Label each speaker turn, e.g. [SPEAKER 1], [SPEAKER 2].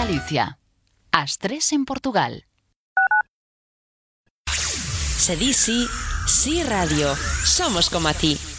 [SPEAKER 1] Galicia. Ás 3 en Portugal.
[SPEAKER 2] Se di sí, sí radio. Somos como a ti.